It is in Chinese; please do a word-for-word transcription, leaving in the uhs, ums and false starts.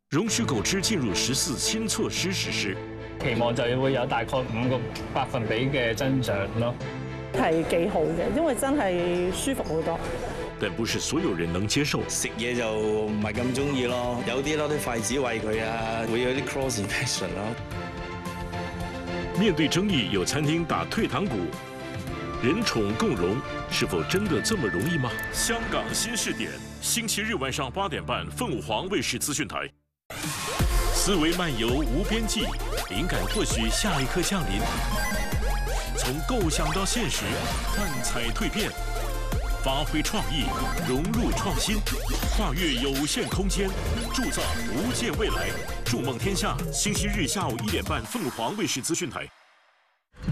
容許狗隻進入十四新措施實施， 期望就會有大概五個百分比嘅增長咯。 係幾好嘅，因為真係舒服好多。 但不是所有人能接受。 食嘢就唔係咁中意咯，有啲攞啲筷子餵佢啊，會有啲 cross infection 咯。 面對爭議，有餐廳打退堂鼓。人寵共融，是否真的這麼容易嗎？香港新視點，星期日晚上八點半，鳳凰衛視資訊台。思維漫遊無邊際，靈感或許下一刻降臨。從構想到現實，幻彩蛻變，發揮創意，融入創新，跨越有限空間，鑄造無限未來。築夢天下，星期日下午一點半，鳳凰衛視資訊台。